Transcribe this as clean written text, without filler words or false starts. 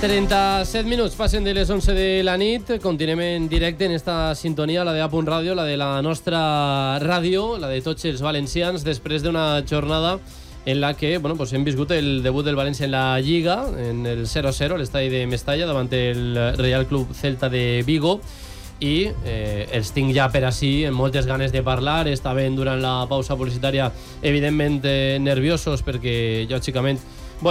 37 minuts passen de les 11 de la nit. Continuem en directe en esta sintonia, la de A.Punt Ràdio, la de la nostra ràdio, la de tots els valencians, després d'una jornada en la que hem viscut el debut del València en la Lliga, en el 0-0, a l'estadi de Mestalla, davant el Real Club Celta de Vigo. I els tinc ja per ací amb moltes ganes de parlar. Estaven durant la pausa publicitària evidentment nerviosos perquè lògicament